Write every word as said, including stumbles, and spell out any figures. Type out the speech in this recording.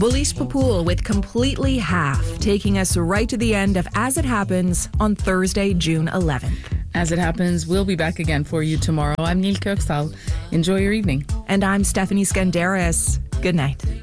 Waleesh Papool with Completely Half, taking us right to the end of As It Happens on Thursday, June eleventh. As It Happens, we'll be back again for you tomorrow. I'm Neil Kirksall. Enjoy your evening. And I'm Stephanie Skandaris. Good night.